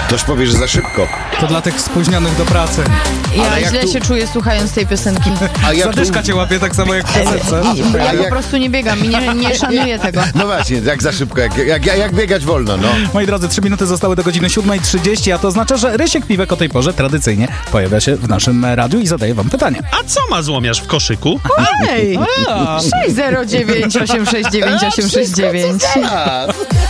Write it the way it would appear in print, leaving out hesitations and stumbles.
Ktoś powie, że za szybko. To dla tych spóźnionych do pracy. Ja źle się czuję słuchając tej piosenki. A jak Zadyszka cię łapie tak samo jak w piosence. Ja po prostu nie biegam i nie szanuję tego. No właśnie, jak za szybko, jak biegać wolno, no. Moi drodzy, 3 minuty zostały do godziny 7:30, a to oznacza, że Rysiek Piwek o tej porze tradycyjnie pojawia się w naszym radiu i zadaje wam pytanie. A co ma złomiarz w koszyku? Ej! 609 869 869.